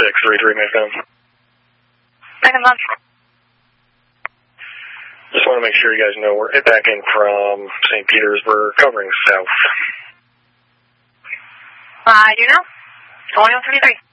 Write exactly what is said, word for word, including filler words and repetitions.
six three three, Mayfield. Second lunch. Just want to make sure you guys know we're backing from Saint Petersburg, covering south. I do know. twenty-one thirty-three.